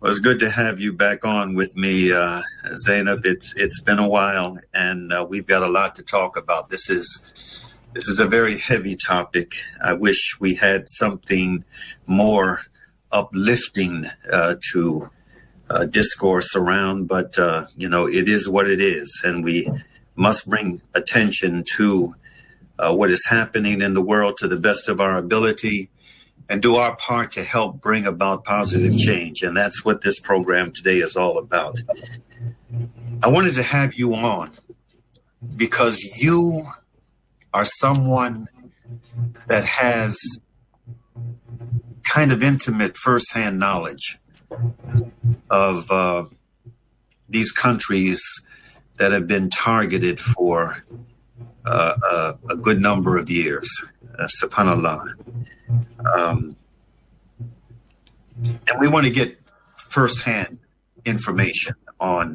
Well, it's good to have you back on with me, Zainab. It's been a while, and we've got a lot to talk about. This is a very heavy topic. I wish we had something more uplifting to discourse around, but it is what it is, and we must bring attention to what is happening in the world to the best of our ability, and do our part to help bring about positive change. And that's what this program today is all about. I wanted to have you on because you are someone that has kind of intimate firsthand knowledge of these countries that have been targeted for a good number of years. Subhanallah. And we want to get firsthand information on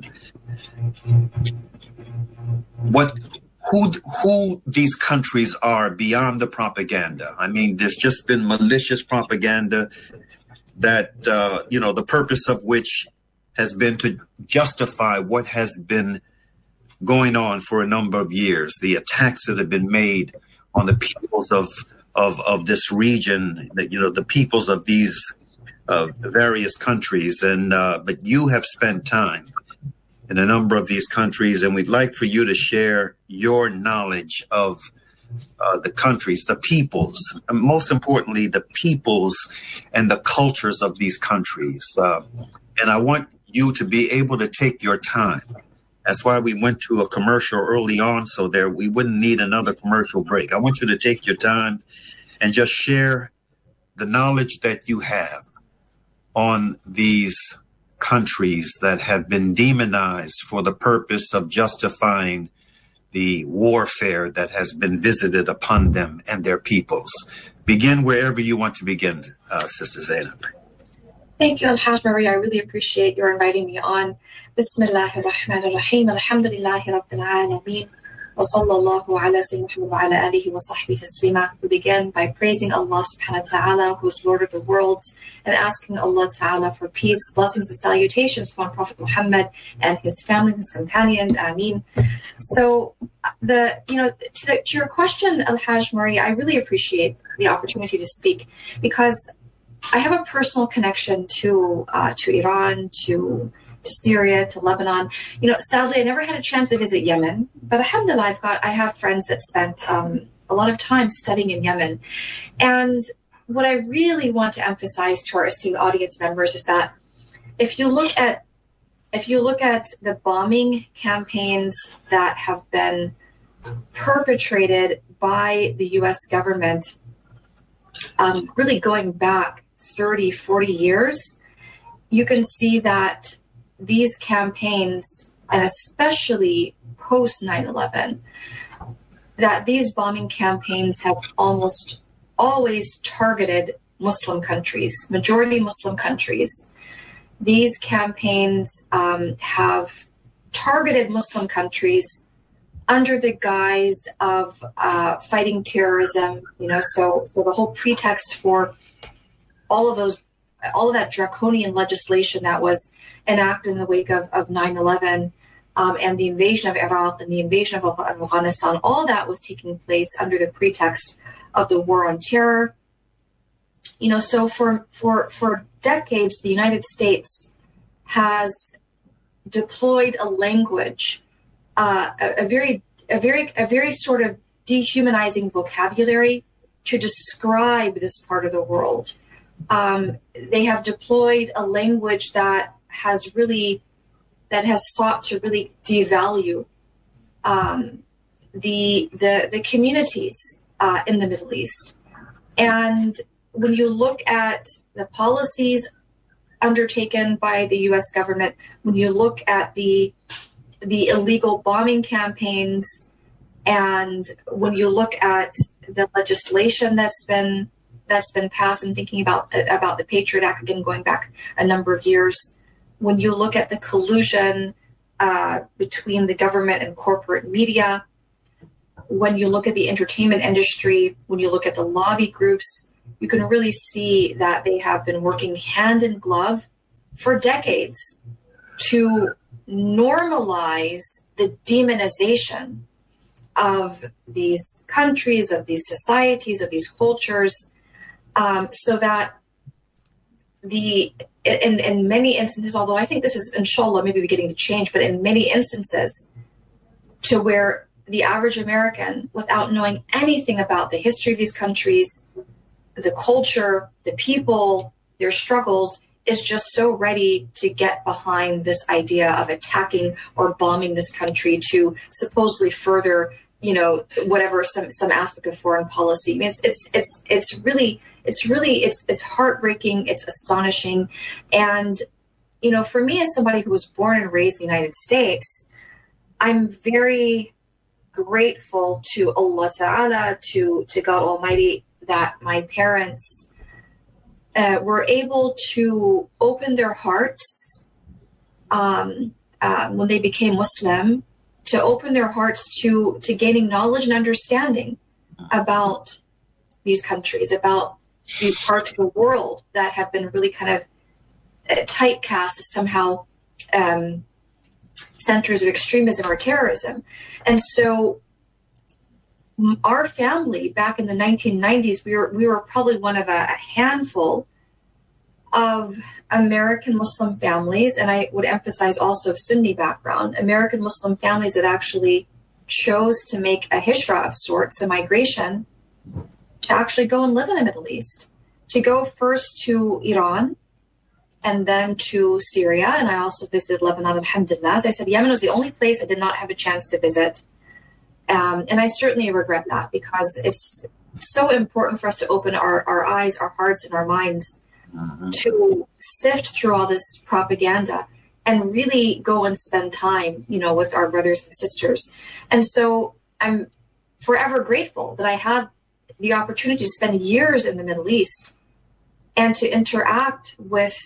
who these countries are beyond the propaganda. I mean, there's just been malicious propaganda that, the purpose of which has been to justify what has been going on for a number of years, the attacks that have been made on the peoples of this region, the peoples of these various countries. And but you have spent time in a number of these countries, and we'd like for you to share your knowledge of the countries, the peoples, and most importantly, the peoples and the cultures of these countries. And I want you to be able to take your time. That's why we went to a commercial early on, so we wouldn't need another commercial break. I want you to take your time and just share the knowledge that you have on these countries that have been demonized for the purpose of justifying the warfare that has been visited upon them and their peoples. Begin wherever you want to begin, Sister Zainab. Thank you, Al-Hajj Maria. I really appreciate your inviting me on. Bismillahir Rahmanir Rahim. Alhamdulillahi Rabbil Alameen. Wa sallallahu ala sayyidina wa ala alihi wa sahbihi taslima. We begin by praising Allah subhanahu wa ta'ala, who is Lord of the worlds, and asking Allah ta'ala for peace, blessings, and salutations upon Prophet Muhammad and his family, his companions. Ameen. So, to your question, Al-Hajj Maria, I really appreciate the opportunity to speak because I have a personal connection to Iran, to Syria, to Lebanon. Sadly, I never had a chance to visit Yemen, but alhamdulillah, I have friends that spent a lot of time studying in Yemen. And what I really want to emphasize to our esteemed audience members is that if you look at the bombing campaigns that have been perpetrated by the U.S. government, really going back 30, 40 years, you can see that these campaigns, and especially post 9/11, that these bombing campaigns have almost always targeted Muslim countries, majority Muslim countries. These campaigns have targeted Muslim countries under the guise of fighting terrorism, so the whole pretext for all of that draconian legislation that was enacted in the wake of 9/11 and the invasion of Iraq and the invasion of Afghanistan, all that was taking place under the pretext of the war on terror. So for decades, the United States has deployed a language, a very sort of dehumanizing vocabulary to describe this part of the world. They have deployed a language that has sought to really devalue the communities in the Middle East. And when you look at the policies undertaken by the U.S. government, when you look at the illegal bombing campaigns, and when you look at the legislation that's been passed, and thinking about the Patriot Act, again going back a number of years, when you look at the collusion between the government and corporate media, when you look at the entertainment industry, when you look at the lobby groups, you can really see that they have been working hand in glove for decades to normalize the demonization of these countries, of these societies, of these cultures, so that in many instances, although I think this is, inshallah, maybe beginning to change, but in many instances, to where the average American, without knowing anything about the history of these countries, the culture, the people, their struggles, is just so ready to get behind this idea of attacking or bombing this country to supposedly further, whatever some aspect of foreign policy. I mean, it's heartbreaking, it's astonishing, and for me, as somebody who was born and raised in the United States, I'm very grateful to Allah Ta'ala, to God Almighty, that my parents were able to open their hearts when they became Muslim, to open their hearts to gaining knowledge and understanding about these countries, about these parts of the world that have been really kind of typecast as somehow centers of extremism or terrorism. And so our family back in the 1990s, we were probably one of a handful of American Muslim families, and I would emphasize also Sunni background, American Muslim families that actually chose to make a hijrah of sorts, a migration, to actually go and live in the Middle East, to go first to Iran and then to Syria. And I also visited Lebanon, alhamdulillah. As I said, Yemen was the only place I did not have a chance to visit. And I certainly regret that, because it's so important for us to open our eyes, our hearts, and our minds to sift through all this propaganda and really go and spend time, with our brothers and sisters. And so I'm forever grateful that I had the opportunity to spend years in the Middle East and to interact with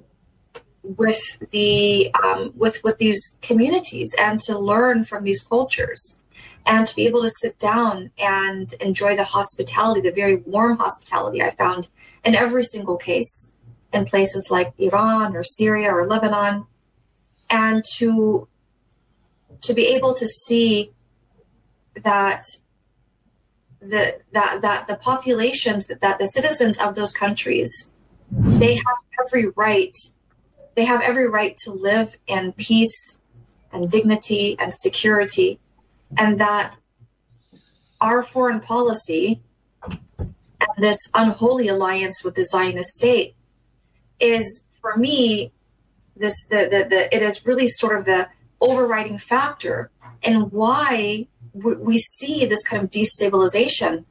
these communities and to learn from these cultures, and to be able to sit down and enjoy the hospitality, the very warm hospitality I found in every single case in places like Iran or Syria or Lebanon, and to be able to see that the populations, that the citizens of those countries, they have every right to live in peace and dignity and security, and that our foreign policy and this unholy alliance with the Zionist state is, for me, it is really sort of the overriding factor in why we see this kind of destabilization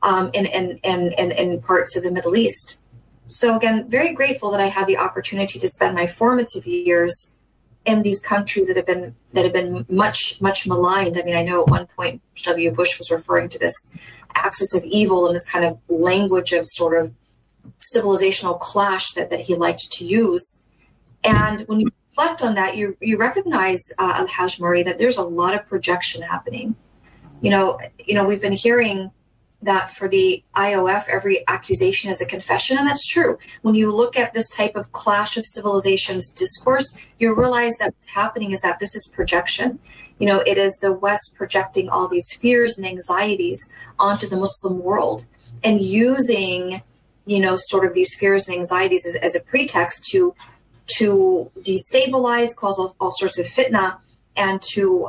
in parts of the Middle East. So again, very grateful that I had the opportunity to spend my formative years in these countries that have been much maligned. I mean, I know at one point W. Bush was referring to this axis of evil and this kind of language of sort of civilizational clash that he liked to use. And when you reflect on that, you recognize, Al-Hajj Murray, that there's a lot of projection happening. We've been hearing that for the IOF, every accusation is a confession, and that's true. When you look at this type of clash of civilizations discourse, you realize that what's happening is that this is projection. It is the West projecting all these fears and anxieties onto the Muslim world, and using, sort of these fears and anxieties as a pretext to destabilize, cause all sorts of fitna, and to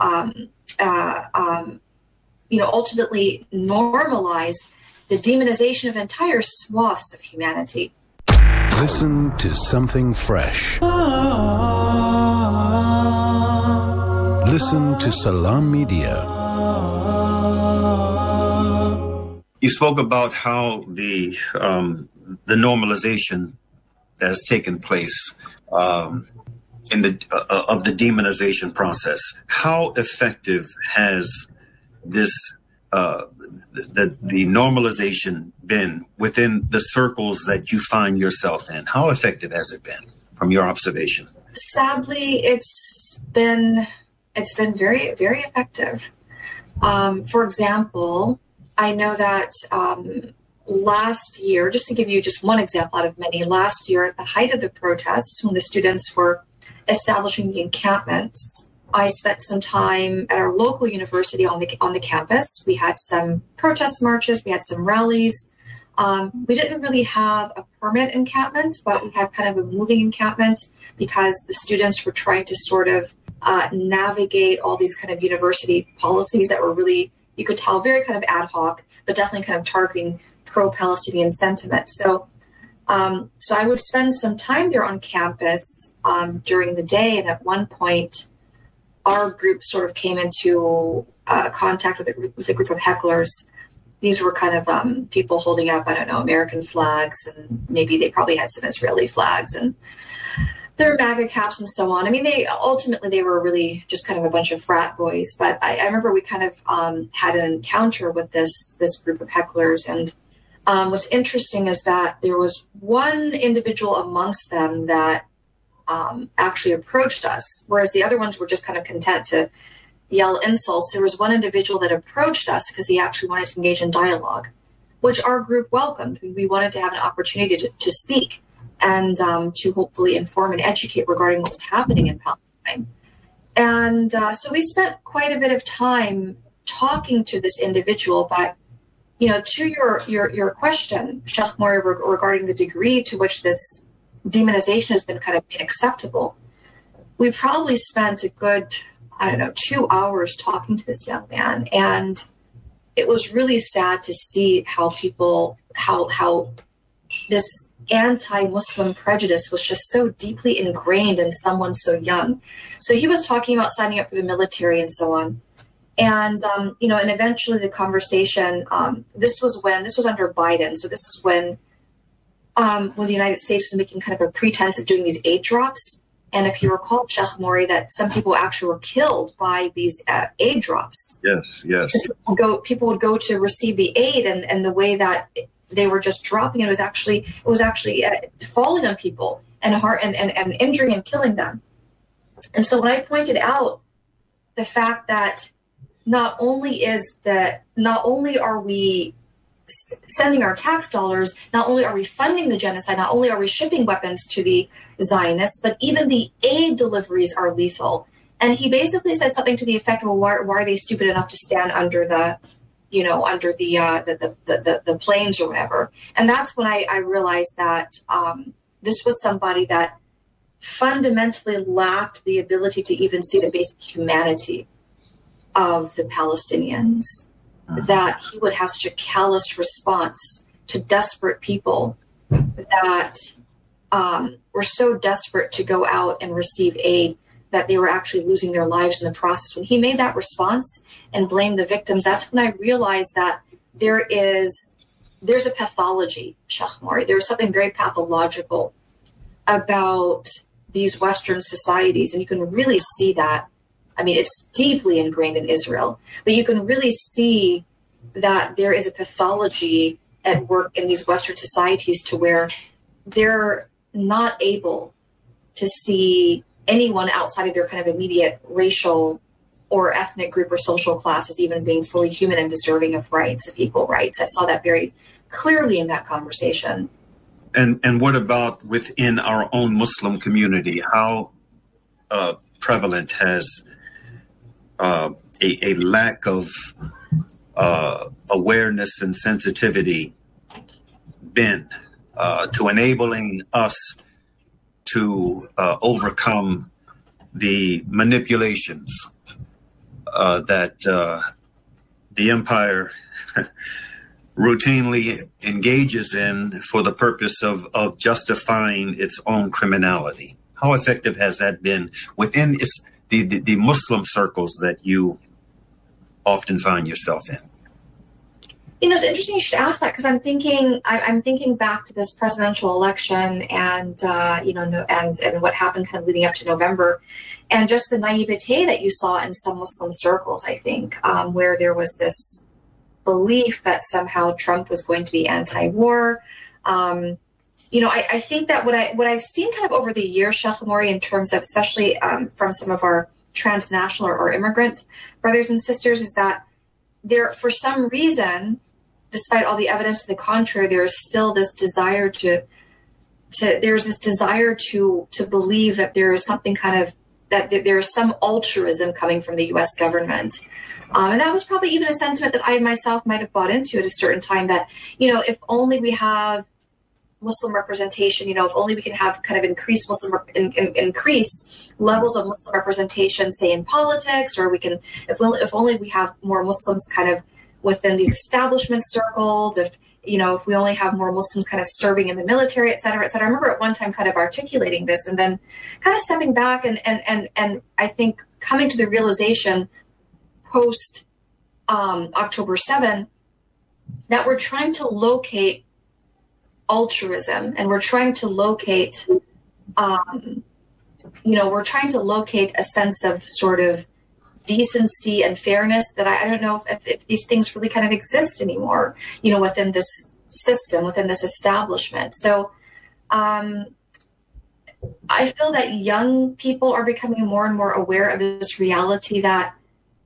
ultimately normalize the demonization of entire swaths of humanity. Listen to something fresh. Listen to Salam Media. You spoke about how the normalization that has taken place of the demonization process. How effective has this the normalization been within the circles that you find yourself in? How effective has it been from your observation? Sadly, it's been very, very effective. For example, I know that last year, just to give you just one example out of many, last year at the height of the protests, when the students were establishing the encampments, I spent some time at our local university on the campus. We had some protest marches, we had some rallies. We didn't really have a permanent encampment, but we had kind of a moving encampment because the students were trying to sort of navigate all these kind of university policies that were really, you could tell, very kind of ad hoc, but definitely kind of targeting pro-Palestinian sentiment. So I would spend some time there on campus during the day, and at one point, our group sort of came into contact with a group of hecklers. These were kind of people holding up, I don't know, American flags, and maybe they probably had some Israeli flags and their MAGA caps and so on. I mean, they were really just kind of a bunch of frat boys. But I remember we kind of had an encounter with this group of hecklers. And what's interesting is that there was one individual amongst them that actually approached us, whereas the other ones were just kind of content to yell insults. There was one individual that approached us because he actually wanted to engage in dialogue, which our group welcomed. We wanted to have an opportunity to speak and to hopefully inform and educate regarding what was happening in Palestine. And so we spent quite a bit of time talking to this individual. But, you know, to your question, Sheikh Mori, regarding the degree to which this demonization has been kind of acceptable, we probably spent a good, 2 hours talking to this young man. And it was really sad to see how this anti-Muslim prejudice was just so deeply ingrained in someone so young. So he was talking about signing up for the military and so on. And, and eventually the conversation, this was under Biden. So this is when the United States was making kind of a pretense of doing these aid drops. And if you recall, Sheikh Mori, that some people actually were killed by these aid drops. Yes. People would go to receive the aid, and the way that they were just dropping it was actually falling on people and injuring and killing them. And so when I pointed out the fact that not only are we sending our tax dollars, not only are we funding the genocide, not only are we shipping weapons to the Zionists, but even the aid deliveries are lethal. And he basically said something to the effect of, well, why are they stupid enough to stand under the planes or whatever. And that's when I realized that this was somebody that fundamentally lacked the ability to even see the basic humanity of the Palestinians, that he would have such a callous response to desperate people that were so desperate to go out and receive aid that they were actually losing their lives in the process. When he made that response and blamed the victims, that's when I realized that there's a pathology, Sheikh Mori. There's something very pathological about these Western societies, and you can really see that. I mean, it's deeply ingrained in Israel, but you can really see that there is a pathology at work in these Western societies to where they're not able to see anyone outside of their kind of immediate racial or ethnic group or social class as even being fully human and deserving of rights, of equal rights. I saw that very clearly in that conversation. And what about within our own Muslim community? How prevalent has a lack of awareness and sensitivity been to enabling us to overcome the manipulations that the empire routinely engages in for the purpose of justifying its own criminality? How effective has that been within the Muslim circles that you often find yourself in? You know, it's interesting you should ask that, because I'm thinking back to this presidential election and and what happened kind of leading up to November, and just the naivete that you saw in some Muslim circles, I think, where there was this belief that somehow Trump was going to be anti-war. I think that what I've seen kind of over the years, Sheikh Mori, in terms of especially from some of our transnational or immigrant brothers and sisters, is that there, for some reason, despite all the evidence to the contrary, there is still this desire to believe that there is something that there is some altruism coming from the U.S. government. And that was probably even a sentiment that I myself might have bought into at a certain time, that, if only we have Muslim representation, if only we can have kind of increase levels of Muslim representation, say in politics, or if only we have more Muslims kind of within these establishment circles, if we only have more Muslims kind of serving in the military, et cetera, et cetera. I remember at one time kind of articulating this, and then kind of stepping back and I think coming to the realization post October 7 that we're trying to locate altruism, and we're trying to locate, we're trying to locate a sense of sort of decency and fairness that I don't know if these things really kind of exist anymore, within this system, within this establishment. So I feel that young people are becoming more and more aware of this reality that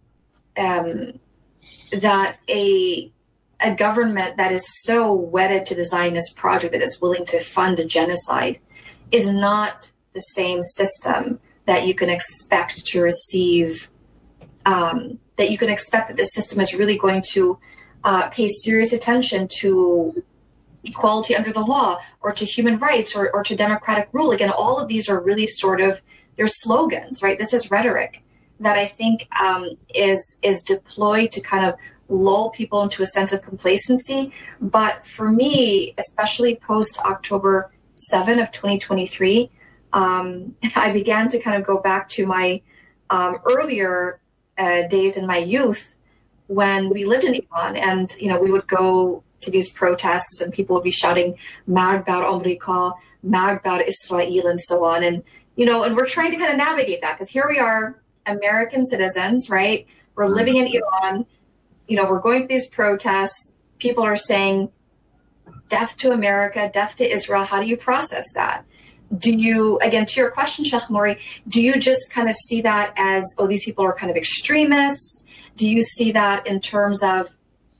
that a government that is so wedded to the Zionist project, that is willing to fund a genocide, is not the same system that you can expect to receive, that you can expect that this system is really going to pay serious attention to equality under the law, or to human rights, or to democratic rule. Again, all of these are really sort of, they're slogans, right? This is rhetoric that I think is deployed to kind of lull people into a sense of complacency. But for me, especially post October 7 of 2023, I began to kind of go back to my earlier days in my youth when we lived in Iran, and we would go to these protests and people would be shouting "Marg bar Amerika, Marg bar Israel," and so on. And and we're trying to kind of navigate that, because here we are, American citizens, right? We're living in Iran. We're going to these protests. People are saying death to America, death to Israel. How do you process that? Do you, again, to your question, Sheikh Mori, do you just kind of see that as, oh, these people are kind of extremists? Do you see that in terms of,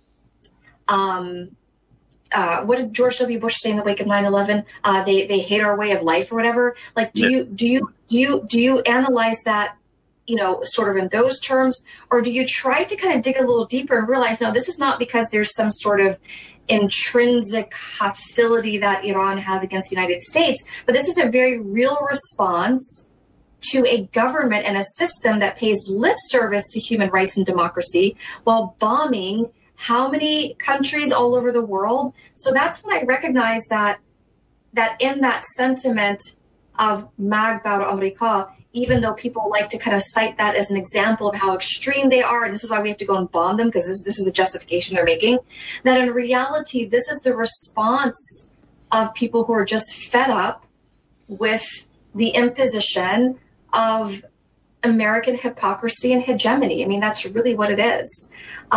what did George W. Bush say in the wake of 9/11? They hate our way of life or whatever. Like, do you analyze that, sort of in those terms, or do you try to kind of dig a little deeper and realize, no, this is not because there's some sort of intrinsic hostility that Iran has against the United States, but this is a very real response to a government and a system that pays lip service to human rights and democracy while bombing how many countries all over the world? So that's when I recognize that in that sentiment of Marg bar Amerika, even though people like to kind of cite that as an example of how extreme they are, and this is why we have to go and bomb them, because this is the justification they're making, that in reality, this is the response of people who are just fed up with the imposition of American hypocrisy and hegemony. I mean, that's really what it is.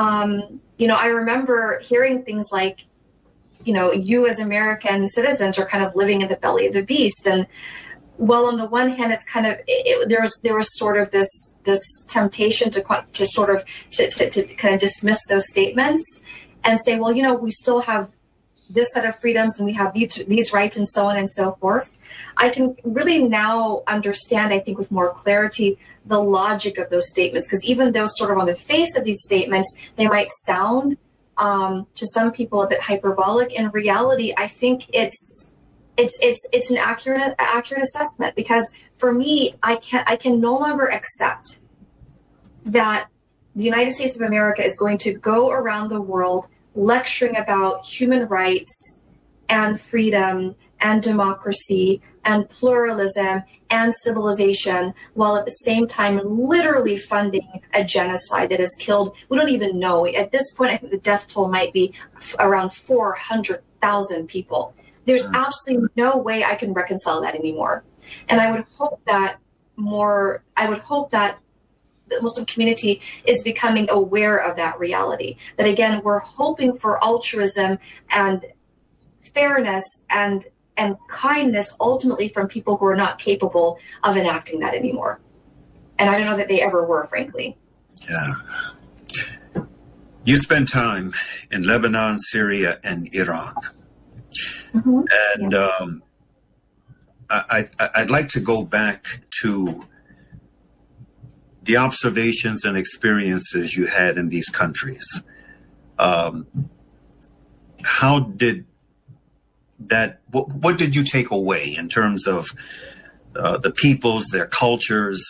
I remember hearing things like, you as American citizens are kind of living in the belly of the beast. And well, on the one hand, it's kind of, there was sort of this temptation to kind of dismiss those statements and say, well, we still have this set of freedoms and we have these rights and so on and so forth. I can really now understand, I think, with more clarity, the logic of those statements, because even though sort of on the face of these statements, they might sound to some people a bit hyperbolic, in reality, I think it's an accurate assessment, because for me, I can no longer accept that the United States of America is going to go around the world lecturing about human rights and freedom and democracy and pluralism and civilization, while at the same time literally funding a genocide that has killed, we don't even know. At this point, I think the death toll might be around 400,000 people. There's absolutely no way I can reconcile that anymore. And I would hope that the Muslim community is becoming aware of that reality. That again, we're hoping for altruism and fairness and kindness ultimately from people who are not capable of enacting that anymore. And I don't know that they ever were, frankly. Yeah. You spend time in Lebanon, Syria, and Iran. And I'd like to go back to the observations and experiences you had in these countries. How did that, what did you take away in terms of the peoples, their cultures,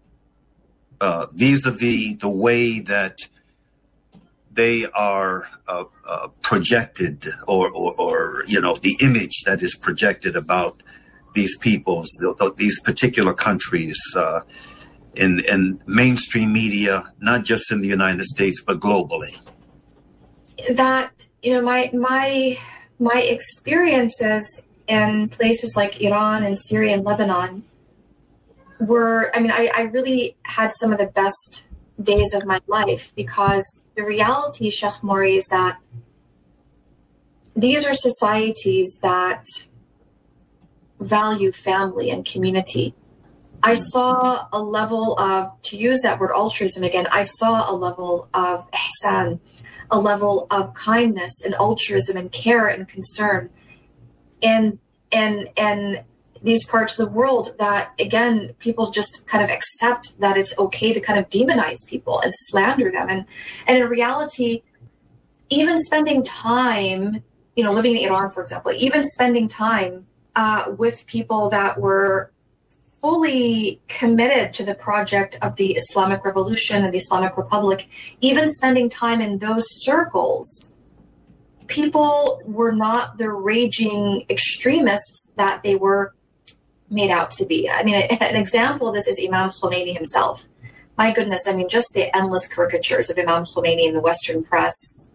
vis-a-vis the way that they are projected, or you know, the image that is projected about these peoples, these particular countries, in mainstream media, not just in the United States, but globally? That, you know, my experiences in places like Iran and Syria and Lebanon were, I mean, I really had some of the best days of my life, because the reality, Sheikh Maury, is that these are societies that value family and community. I saw a level of, to use that word altruism again, I saw a level of ihsan, a level of kindness and altruism and care and concern in these parts of the world that, again, people just kind of accept that it's okay to kind of demonize people and slander them. And in reality, even spending time, you know, living in Iran, for example, even spending time with people that were fully committed to the project of the Islamic Revolution and the Islamic Republic, even spending time in those circles, people were not the raging extremists that they were made out to be. I mean, an example of this is Imam Khomeini himself. My goodness, I mean, just the endless caricatures of Imam Khomeini in the Western press,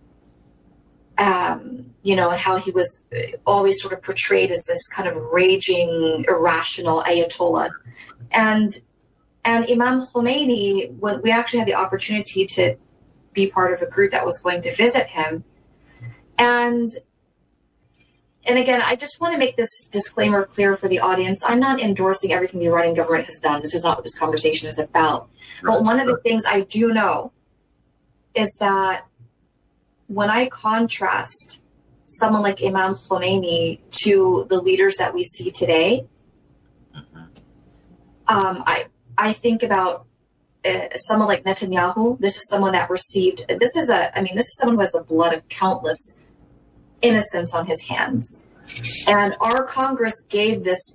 you know, and how he was always sort of portrayed as this kind of raging, irrational Ayatollah. And Imam Khomeini, when we actually had the opportunity to be part of a group that was going to visit him, and again, I just want to make this disclaimer clear for the audience. I'm not endorsing everything the Iranian government has done. This is not what this conversation is about. But one of the things I do know is that when I contrast someone like Imam Khomeini to the leaders that we see today, I think about someone like Netanyahu. This is someone that received, this is someone who has the blood of countless innocents on his hands. And our Congress gave this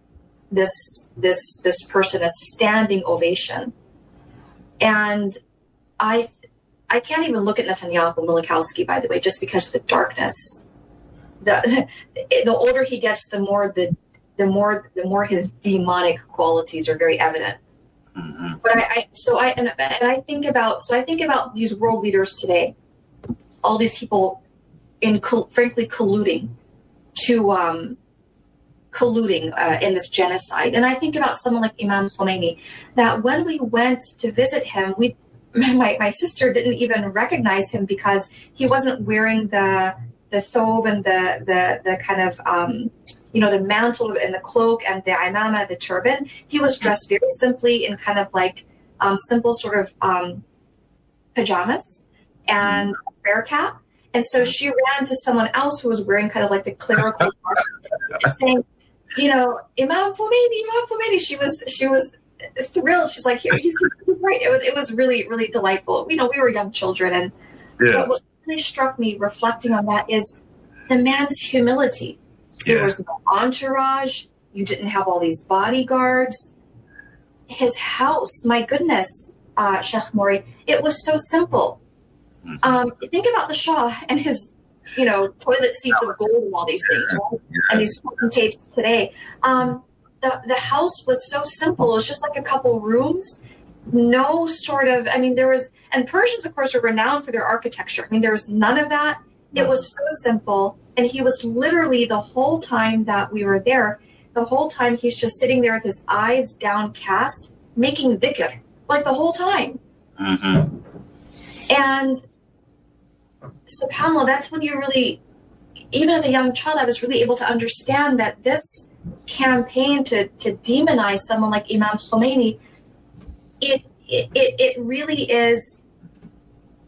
person a standing ovation. And I can't even look at Netanyahu Milikowski, by the way, just because of the darkness. The older he gets, the more his demonic qualities are very evident. Mm-hmm. But I think about these world leaders today, all these people frankly colluding in this genocide. And I think about someone like Imam Khomeini, that when we went to visit him, my sister didn't even recognize him because he wasn't wearing the thobe and the kind of the mantle and the cloak and the imama, the turban. He was dressed very simply in kind of like simple sort of pajamas and a prayer cap. And so she ran to someone else who was wearing kind of like the clerical garb, saying, you know, Imam Khomeini. She was thrilled. She's like, he's right. It was really, really delightful. You know, we were young children, and but what really struck me reflecting on that is the man's humility. There was no entourage. You didn't have all these bodyguards. His house, my goodness, Sheikh Maury, it was so simple. Think about the Shah and his, you know, toilet seats of gold and all these things, right? And these potentates today. The house was so simple. It was just like a couple rooms. No sort of, I mean, there was, and Persians, of course, are renowned for their architecture. I mean, there was none of that. It was so simple. And he was literally, the whole time that we were there, the whole time he's just sitting there with his eyes downcast, making dhikr, like the whole time. Mm-hmm. And subhanAllah, that's when you really, even as a young child, I was really able to understand that this campaign to demonize someone like Imam Khomeini, it really is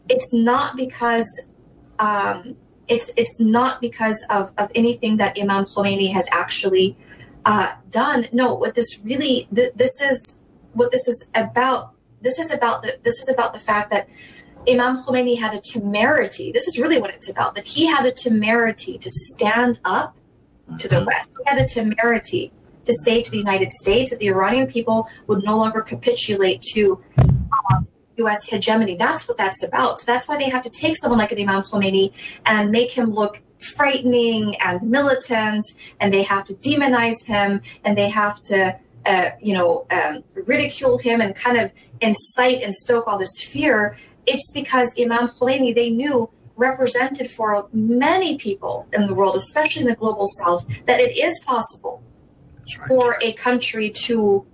it's not because it's not because of anything that Imam Khomeini has actually done. No, what this really this is about. This is about the fact that Imam Khomeini had the temerity. This is really what it's about. That he had the temerity to stand up to the West. He had the temerity to say to the United States that the Iranian people would no longer capitulate to U.S. hegemony. That's what that's about. So that's why they have to take someone like an Imam Khomeini and make him look frightening and militant, and they have to demonize him, and they have to, ridicule him and kind of incite and stoke all this fear. It's because Imam Khomeini, they knew, represented for many people in the world, especially in the global South, that it is possible for a country to,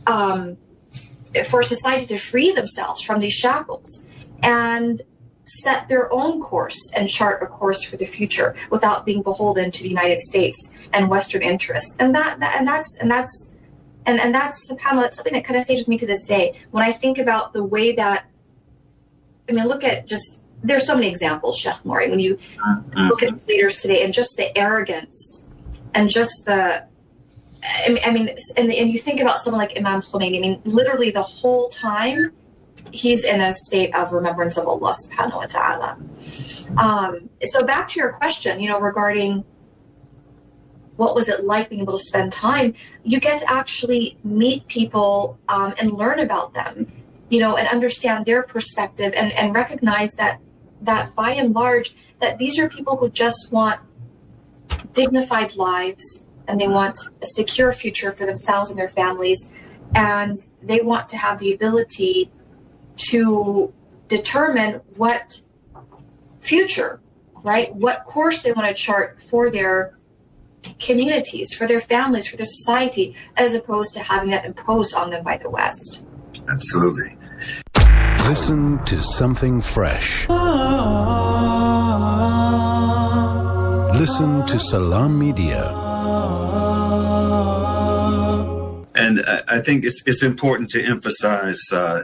for society to free themselves from these shackles and set their own course and chart a course for the future without being beholden to the United States and Western interests. And that's SubhanAllah, that's something that kind of stays with me to this day. When I think about the way that, look at just, there's so many examples, Sheikh Maury, when you look at leaders today and just the arrogance and just the, and you think about someone like Imam Khomeini, literally the whole time he's in a state of remembrance of Allah subhanahu wa ta'ala. So back to your question, regarding what was it like being able to spend time, you get to actually meet people and learn about them, and understand their perspective and recognize that by and large, that these are people who just want dignified lives, and they want a secure future for themselves and their families, and they want to have the ability to determine what future, right? What course they want to chart for their communities, for their families, for their society, as opposed to having that imposed on them by the West. Absolutely. Listen to something fresh. Listen to Salam Media. And I think it's important to emphasize,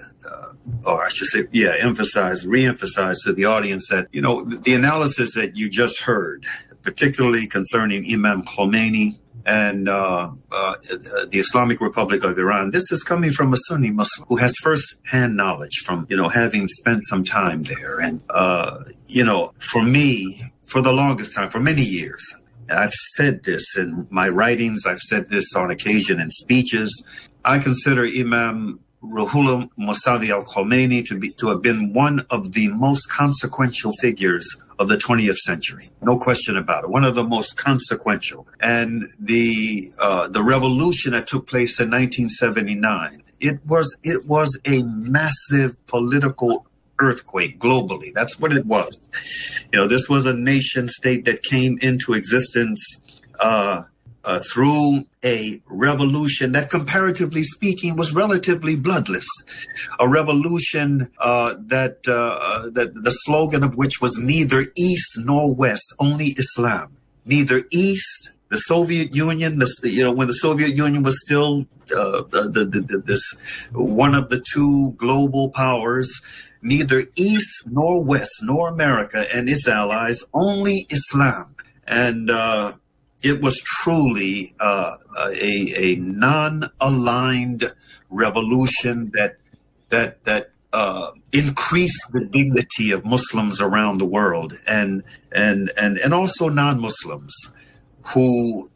re-emphasize to the audience that, the analysis that you just heard, particularly concerning Imam Khomeini and the Islamic Republic of Iran, this is coming from a Sunni Muslim who has first-hand knowledge from, having spent some time there. And, for me, for the longest time, for many years, I've said this in my writings, I've said this on occasion in speeches, I consider Imam Ruhollah Mousavi al-Khomeini to have been one of the most consequential figures of the 20th century. No question about it. One of the most consequential. And the revolution that took place in 1979, it was a massive political earthquake globally. That's what it was. This was a nation state that came into existence through a revolution that, comparatively speaking, was relatively bloodless. A revolution that the slogan of which was neither East nor West, only Islam. Neither East, the Soviet Union, when the Soviet Union was still this one of the two global powers, neither East nor West nor America and its allies, only Islam. And it was truly a non-aligned revolution that increased the dignity of Muslims around the world, and also non-Muslims who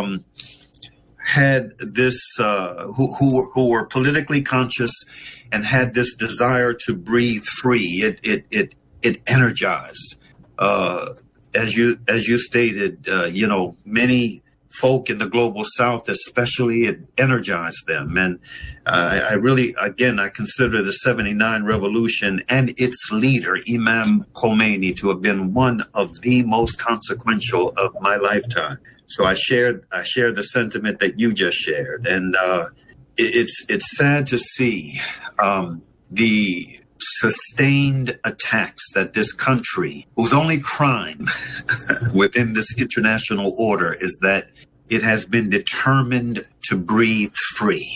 had this, who were politically conscious and had this desire to breathe free. It energized. As you stated, many folk in the global South, especially, it energized them. And I consider the 79 revolution and its leader, Imam Khomeini, to have been one of the most consequential of my lifetime. So I share the sentiment that you just shared. And it's sad to see the sustained attacks that this country, whose only crime within this international order is that it has been determined to breathe free.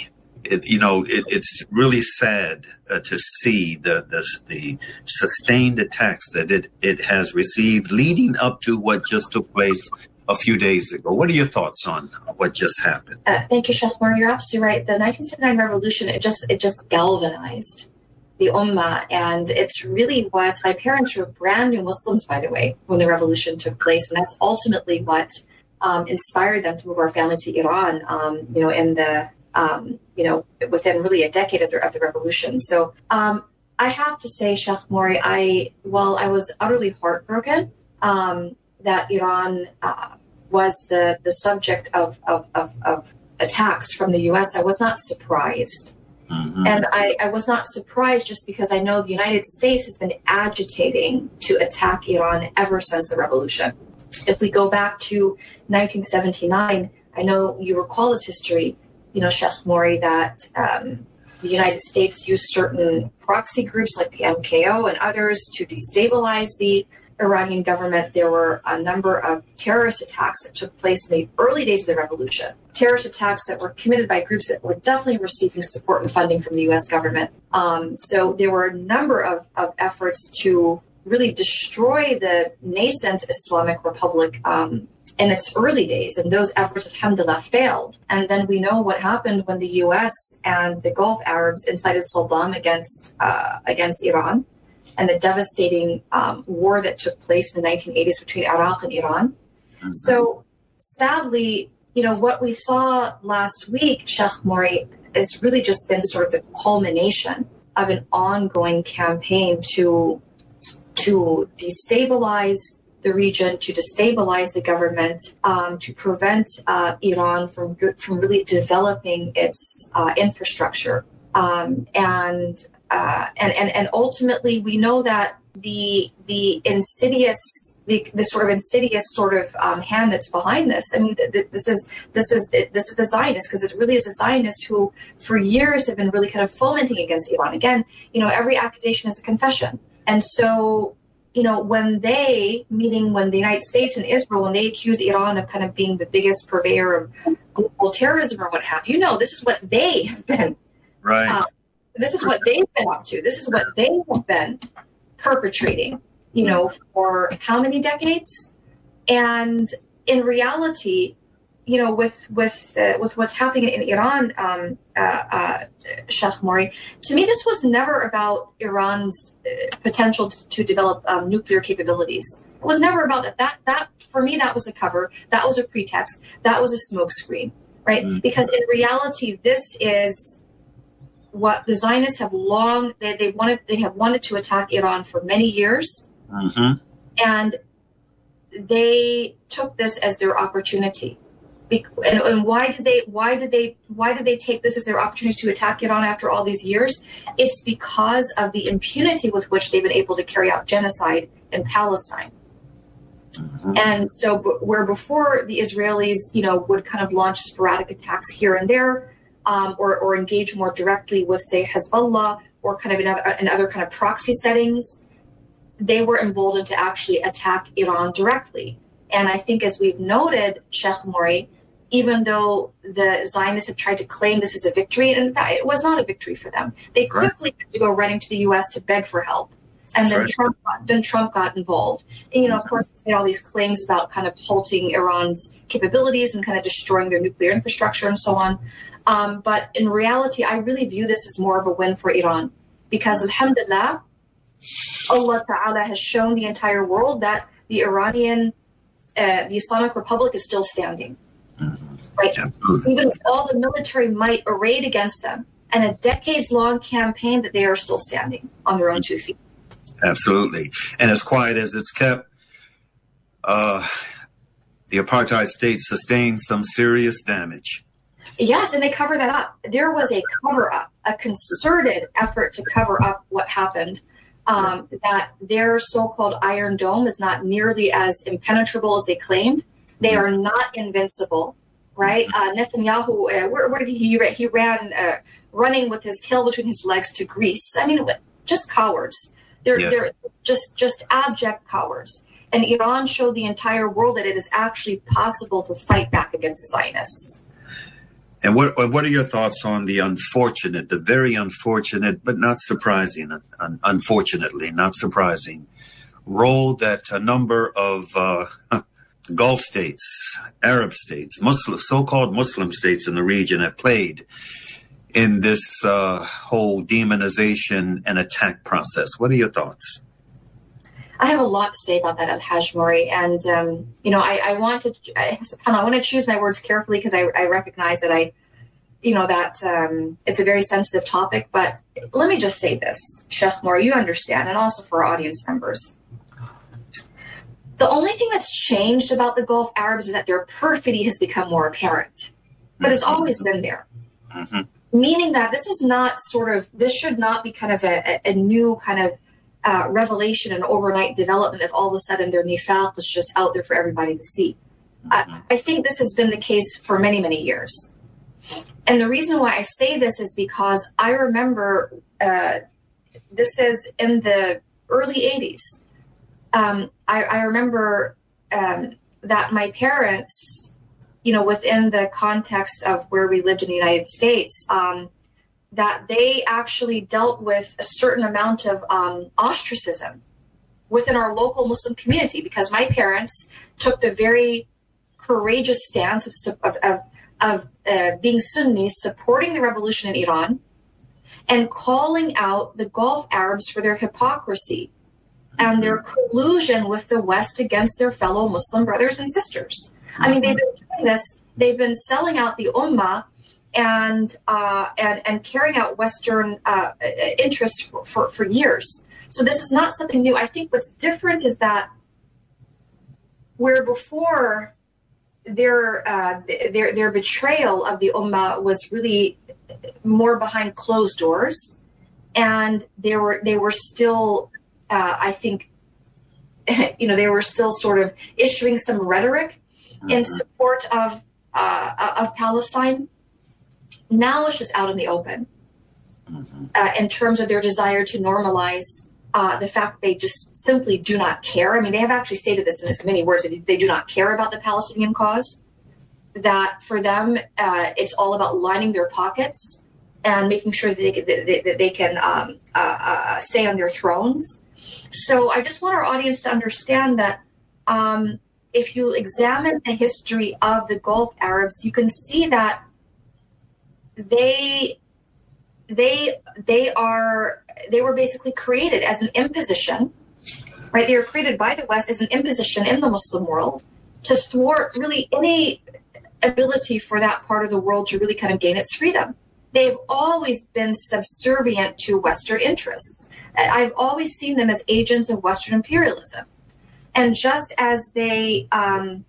it's really sad to see the sustained attacks that it has received leading up to what just took place a few days ago. What are your thoughts on what just happened? Thank you, Sheikh Moore. You're absolutely right. The 1979 revolution, it just galvanized the Ummah, and it's really what my parents were brand new Muslims, by the way, when the revolution took place, and that's ultimately what inspired them to move our family to Iran. In the within really a decade of the revolution. So I have to say, Sheikh Mori, while I was utterly heartbroken that Iran was the subject of attacks from the U.S., I was not surprised. Mm-hmm. And I was not surprised just because I know the United States has been agitating to attack Iran ever since the revolution. If we go back to 1979, I know you recall this history, Sheikh Mori, that the United States used certain proxy groups like the MKO and others to destabilize the Iranian government. There were a number of terrorist attacks that took place in the early days of the revolution. Terrorist attacks that were committed by groups that were definitely receiving support and funding from the U.S. government. So there were a number of efforts to really destroy the nascent Islamic Republic in its early days, and those efforts, alhamdulillah, failed. And then we know what happened when the U.S. and the Gulf Arabs incited Saddam against Iran, and the devastating war that took place in the 1980s between Iraq and Iran. Mm-hmm. So sadly, what we saw last week, Sheikh Mori, has really just been sort of the culmination of an ongoing campaign to destabilize the region, to destabilize the government, to prevent Iran from really developing its infrastructure, and ultimately we know that the sort of insidious hand that's behind this. I mean, this is the Zionists, because it really is the Zionists who for years have been really kind of fomenting against Iran. Again, every accusation is a confession, and so. When the United States and Israel, when they accuse Iran of kind of being the biggest purveyor of global terrorism or what have you, this is what they have been. Right. This is what they've been up to. This is what they have been perpetrating, for how many decades? And in reality, with what's happening in Iran, Sheikh Mori, to me, this was never about Iran's potential to develop nuclear capabilities. It was never about that. That for me, that was a cover. That was a pretext. That was a smokescreen, right? Mm-hmm. Because in reality, this is what the Zionists have they have wanted to attack Iran for many years, mm-hmm. and they took this as their opportunity. And why did they take this as their opportunity to attack Iran after all these years? It's because of the impunity with which they've been able to carry out genocide in Palestine. Mm-hmm. And so where before the Israelis, would kind of launch sporadic attacks here and there, or engage more directly with, say, Hezbollah or kind of in other kind of proxy settings, they were emboldened to actually attack Iran directly. And I think, as we've noted, Sheikh Mori, even though the Zionists have tried to claim this is a victory, and in fact, it was not a victory for them. They quickly had to go running to the U.S. to beg for help. And then Trump got involved. And, of course, he made all these claims about kind of halting Iran's capabilities and kind of destroying their nuclear infrastructure and so on. But in reality, I really view this as more of a win for Iran, because alhamdulillah, Allah Ta'ala has shown the entire world that the Islamic Republic is still standing. Mm-hmm. Right? Absolutely. Even with all the military might arrayed against them, and a decades-long campaign, that they are still standing on their own 2 feet. Absolutely. And as quiet as it's kept, the apartheid state sustained some serious damage. Yes, and they cover that up. There was a cover-up, a concerted effort to cover up what happened. That their so-called Iron Dome is not nearly as impenetrable as they claimed. They are not invincible, right? Netanyahu, where did he ran? He ran running with his tail between his legs to Greece. I mean, just cowards. They're just abject cowards. And Iran showed the entire world that it is actually possible to fight back against the Zionists. And what are your thoughts on the unfortunate, the very unfortunate, but not surprising, unfortunately, not surprising, role that a number of Gulf states, Arab states, so-called Muslim states in the region have played in this whole demonization and attack process? What are your thoughts? I have a lot to say about that, Al-Hajj Maury. And, I want to choose my words carefully because I recognize that it's a very sensitive topic. But let me just say this, Sheikh Maury, you understand, and also for our audience members. The only thing that's changed about the Gulf Arabs is that their perfidy has become more apparent, but it's always been there. Mm-hmm. Meaning that this should not be kind of a new kind of revelation and overnight development that all of a sudden their nifaq is just out there for everybody to see. Mm-hmm. I think this has been the case for many, many years. And the reason why I say this is because I remember this is in the early 80s. I remember that my parents, within the context of where we lived in the United States, that they actually dealt with a certain amount of ostracism within our local Muslim community, because my parents took the very courageous stance of being Sunni, supporting the revolution in Iran, and calling out the Gulf Arabs for their hypocrisy and their collusion with the West against their fellow Muslim brothers and sisters. I mean, they've been doing this. They've been selling out the Ummah and carrying out Western interests for years. So this is not something new. I think what's different is that where before their betrayal of the Ummah was really more behind closed doors, and they were still, I think, they were still sort of issuing some rhetoric in support of Palestine. Now it's just out in the open in terms of their desire to normalize the fact that they just simply do not care. I mean, they have actually stated this in as many words, that they do not care about the Palestinian cause, that for them, it's all about lining their pockets and making sure that they can stay on their thrones. So I just want our audience to understand that if you examine the history of the Gulf Arabs, you can see that they were basically created as an imposition, right? They were created by the West as an imposition in the Muslim world to thwart really any ability for that part of the world to really kind of gain its freedom. They've always been subservient to Western interests. I've always seen them as agents of Western imperialism. And just as they armed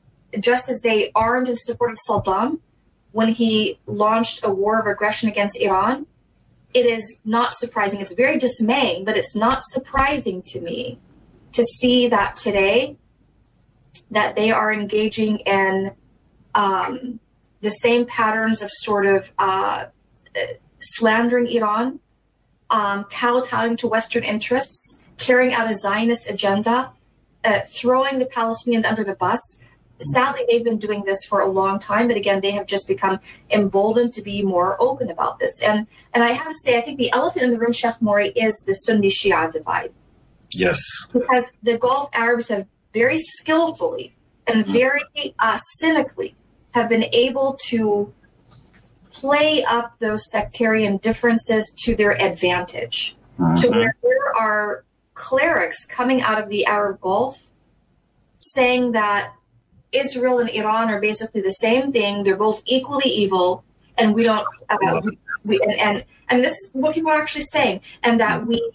in support of Saddam when he launched a war of aggression against Iran, it is not surprising. It's very dismaying, but it's not surprising to me to see that today that they are engaging in the same patterns of sort of slandering Iran, kowtowing to Western interests, carrying out a Zionist agenda, throwing the Palestinians under the bus. Sadly, they've been doing this for a long time, but again, they have just become emboldened to be more open about this. And I have to say, I think the elephant in the room, Sheikh Maury, is the Sunni-Shia divide. Yes. Because the Gulf Arabs have very skillfully and very cynically have been able to play up those sectarian differences to their advantage. To where there are clerics coming out of the Arab Gulf saying that Israel and Iran are basically the same thing. They're both equally evil, and we don't. And this is what people are actually saying, and that we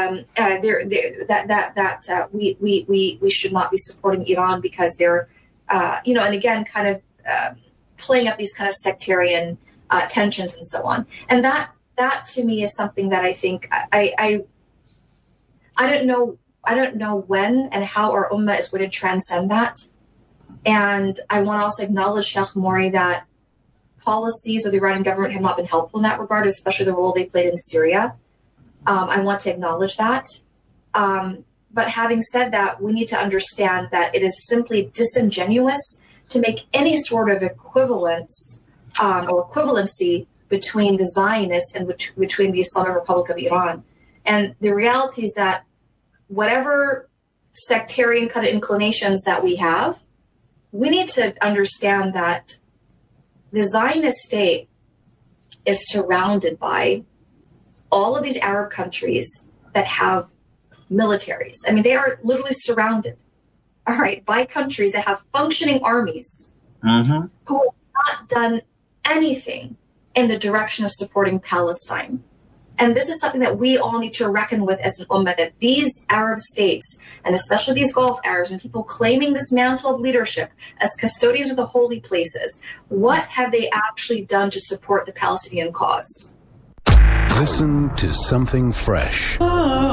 should not be supporting Iran because they're, and again, kind of playing up these kind of sectarian tensions and so on. And that to me is something that I think I don't know when and how our ummah is going to transcend that. And I want to also acknowledge, Sheikh Maury, that policies of the Iranian government have not been helpful in that regard, especially the role they played in Syria. I want to acknowledge that. But having said that, we need to understand that it is simply disingenuous to make any sort of equivalence or equivalency between the Zionists and between the Islamic Republic of Iran. And the reality is that whatever sectarian kind of inclinations that we have, we need to understand that the Zionist state is surrounded by all of these Arab countries that have militaries. I mean, they are literally surrounded, all right, by countries that have functioning armies who have not done anything in the direction of supporting Palestine. And this is something that we all need to reckon with as an ummah, that these Arab states, and especially these Gulf Arabs and people claiming this mantle of leadership as custodians of the holy places, what have they actually done to support the Palestinian cause? Listen to something fresh.